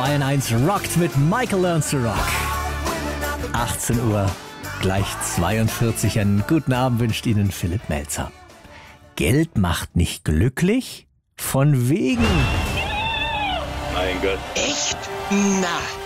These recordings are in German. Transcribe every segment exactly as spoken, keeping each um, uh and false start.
Bayern eins rockt mit Michael Learns to Rock. achtzehn Uhr, gleich zweiundvierzig. Einen guten Abend wünscht Ihnen Philipp Melzer. Geld macht nicht glücklich? Von wegen. Mein Gott. Echt? Na.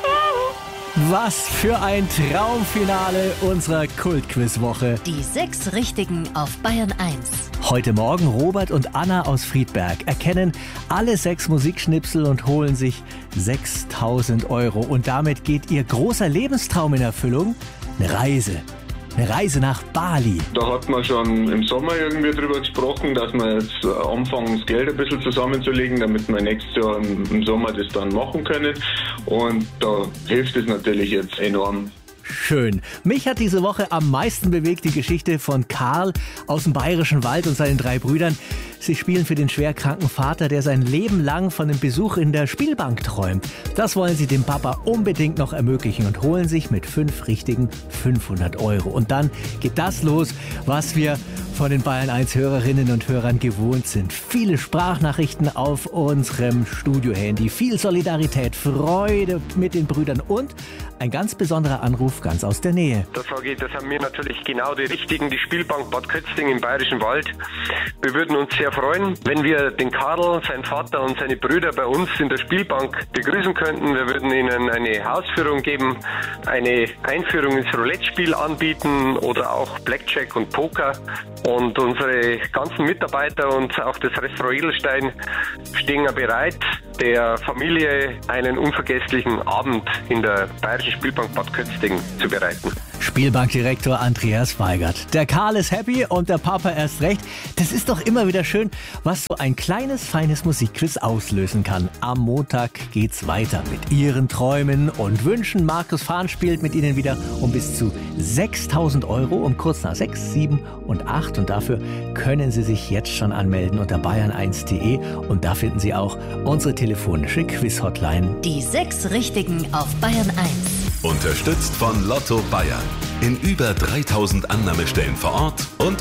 Was für ein Traumfinale unserer Kultquizwoche. Die sechs Richtigen auf Bayern eins. Heute Morgen Robert und Anna aus Friedberg erkennen alle sechs Musikschnipsel und holen sich sechstausend Euro. Und damit geht ihr großer Lebenstraum in Erfüllung. Eine Reise. Eine Reise nach Bali. Da hat man schon im Sommer irgendwie drüber gesprochen, dass wir jetzt anfangen, das Geld ein bisschen zusammenzulegen, damit wir nächstes Jahr im Sommer das dann machen können. Und da hilft es natürlich jetzt enorm. Schön. Mich hat diese Woche am meisten bewegt die Geschichte von Karl aus dem Bayerischen Wald und seinen drei Brüdern. Sie spielen für den schwerkranken Vater, der sein Leben lang von dem Besuch in der Spielbank träumt. Das wollen sie dem Papa unbedingt noch ermöglichen und holen sich mit fünf richtigen fünfhundert Euro. Und dann geht das los, was wir von den Bayern eins Hörerinnen und Hörern gewohnt sind. Viele Sprachnachrichten auf unserem Studiohandy, viel Solidarität, Freude mit den Brüdern und ein ganz besonderer Anruf ganz aus der Nähe. Da sage ich, das haben wir natürlich genau die Richtigen, die Spielbank Bad Kötzting im Bayerischen Wald. Wir würden uns sehr freuen, wenn wir den Karl, seinen Vater und seine Brüder bei uns in der Spielbank begrüßen könnten. Wir würden ihnen eine Hausführung geben, eine Einführung ins Roulette-Spiel anbieten oder auch Blackjack und Poker. Und unsere ganzen Mitarbeiter und auch das Restaurant Edelstein stehen ja bereit, der Familie einen unvergesslichen Abend in der Bayerischen Spielbank Bad Kötzting zu bereiten. Spielbankdirektor Andreas Weigert. Der Karl ist happy und der Papa erst recht. Das ist doch immer wieder schön, was so ein kleines, feines Musikquiz auslösen kann. Am Montag geht's weiter mit Ihren Träumen und Wünschen. Markus Fahn spielt mit Ihnen wieder um bis zu sechstausend Euro um kurz nach sechs, sieben und acht. Und dafür können Sie sich jetzt schon anmelden unter bayern eins punkt de. Und da finden Sie auch unsere telefonische Quiz-Hotline. Die sechs Richtigen auf Bayern eins. Unterstützt von Lotto Bayern. In über dreitausend Annahmestellen vor Ort und